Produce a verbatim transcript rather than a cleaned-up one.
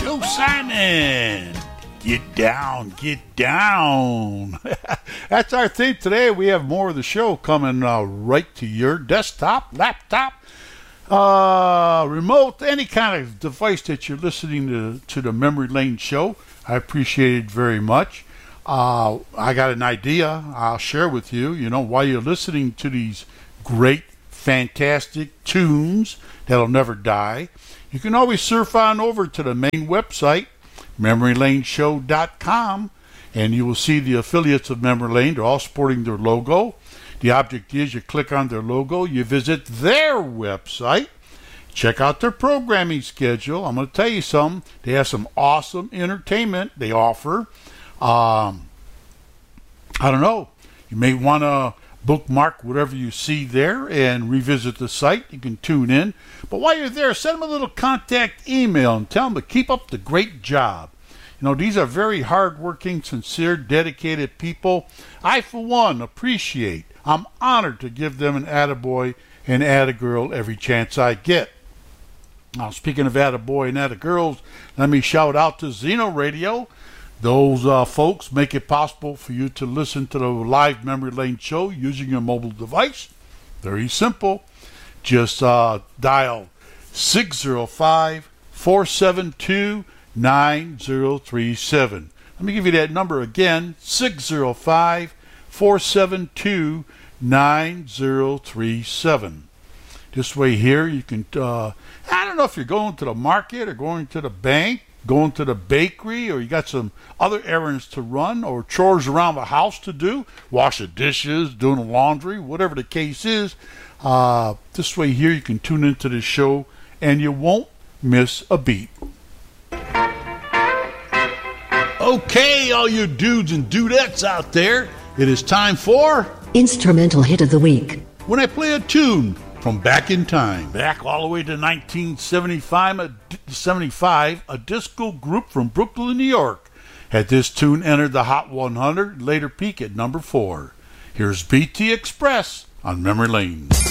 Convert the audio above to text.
Joe Simon. Get down, get down. That's our theme today. We have more of the show coming uh, right to your desktop, laptop, uh, remote, any kind of device that you're listening to, to the Memory Lane show. I appreciate it very much. Uh, I got an idea I'll share with you, you know, while you're listening to these great, fantastic tunes that'll never die. You can always surf on over to the main website, memory lane show dot com, and you will see the affiliates of Memory Lane. They're all sporting their logo. The object is you click on their logo, you visit their website, check out their programming schedule. I'm going to tell you something. They have some awesome entertainment they offer. Um, I don't know. You may want to bookmark whatever you see there and revisit the site. You can tune in. But while you're there, send them a little contact email and tell them to keep up the great job. You know, these are very hardworking, sincere, dedicated people. I, for one, appreciate. I'm honored to give them an attaboy and attagirl every chance I get. Now, speaking of attaboy and attagirls, let me shout out to Zeno Radio. Those uh, folks make it possible for you to listen to the live Memory Lane show using your mobile device. Very simple. Just uh, dial six zero five, four seven two, nine zero three seven. Let me give you that number again, six zero five, four seven two, nine zero three seven. This way here you can, uh, I don't know if you're going to the market or going to the bank, going to the bakery, or you got some other errands to run or chores around the house to do, wash the dishes, doing the laundry, whatever the case is. Uh, this way here you can tune into the show and you won't miss a beat. Okay, all you dudes and dudettes out there, it is time for Instrumental Hit of the Week. When I play a tune from back in time, back all the way to nineteen seventy-five, a, seventy-five, a disco group from Brooklyn, New York, had this tune entered the Hot one hundred, later peak at number four. Here's B T Express on Memory Lane.